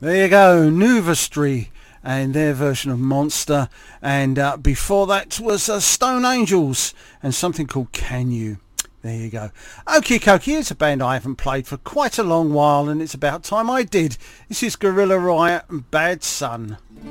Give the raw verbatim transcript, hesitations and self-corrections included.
There you go, Nuvastri and their version of Monster, and uh, before that was uh, Stone Angels and something called Can You. There you go. Okie Kokie, it's a band I haven't played for quite a long while, and it's about time I did. This is Gorilla Riot and Bad Sun.